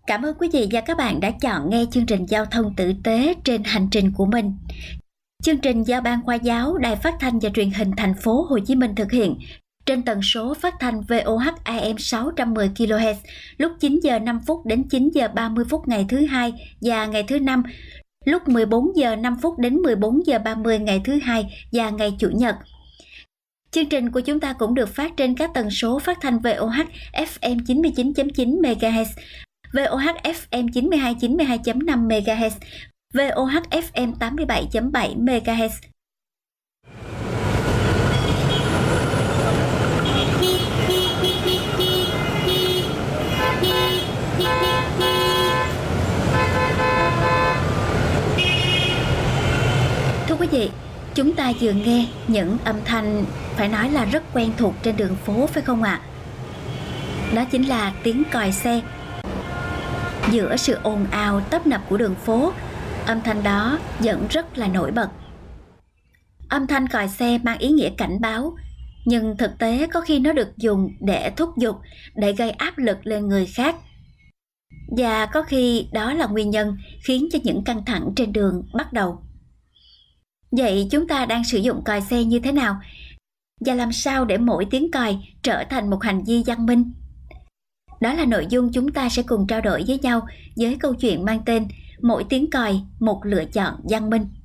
Cảm ơn quý vị và các bạn đã chọn nghe chương trình Giao thông tử tế trên hành trình của mình. Chương trình do Ban Khoa giáo Đài Phát thanh và Truyền hình Thành phố Hồ Chí Minh thực hiện trên tần số phát thanh VOH AM 610 kHz lúc 9 giờ 5 phút đến 9 giờ 30 phút ngày thứ Hai và ngày thứ Năm, lúc 14 giờ 5 phút đến 14 giờ 30 ngày thứ Hai và ngày Chủ nhật. Chương trình của chúng ta cũng được phát trên các tần số phát thanh VOH FM 99.9 MHz, VOH FM 92.5 MHz, VOH FM 87.7 MHz. Thưa quý vị, chúng ta vừa nghe những âm thanh phải nói là rất quen thuộc trên đường phố phải không ạ? Đó chính là tiếng còi xe. Giữa sự ồn ào tấp nập của đường phố, âm thanh đó vẫn rất là nổi bật. Âm thanh còi xe mang ý nghĩa cảnh báo, nhưng thực tế có khi nó được dùng để thúc giục, để gây áp lực lên người khác. Và có khi đó là nguyên nhân khiến cho những căng thẳng trên đường bắt đầu. Vậy chúng ta đang sử dụng còi xe như thế nào? Và làm sao để mỗi tiếng còi trở thành một hành vi văn minh? Đó là nội dung chúng ta sẽ cùng trao đổi với nhau với câu chuyện mang tên Mỗi tiếng còi một lựa chọn văn minh.